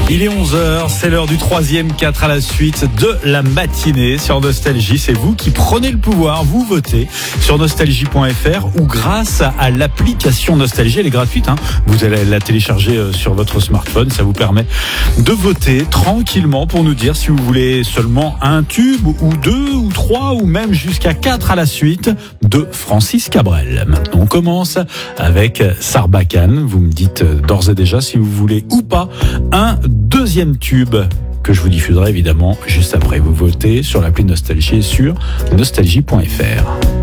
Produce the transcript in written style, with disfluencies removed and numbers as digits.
Il est 11h, c'est l'heure du 3e 4 à la suite de la matinée sur Nostalgie. C'est vous qui prenez le pouvoir, vous votez sur nostalgie.fr ou grâce à l'application Nostalgie, elle est gratuite. Vous allez la télécharger sur votre smartphone, ça vous permet de voter tranquillement pour nous dire si vous voulez seulement un tube ou 2 ou 3 ou même jusqu'à 4 à la suite de Francis Cabrel. Maintenant on commence avec Sarbacane. Vous me dites d'ores et déjà si vous voulez ou pas un deuxième tube que je vous diffuserai évidemment juste après. Vous votez sur l'appli Nostalgie et sur nostalgie.fr.